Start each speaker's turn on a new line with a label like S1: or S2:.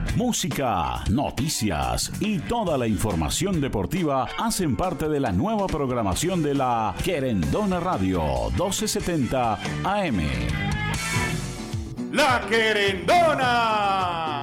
S1: música, noticias y toda la información deportiva hacen parte de la nueva programación de la Querendona Radio 1270 AM.
S2: La Querendona.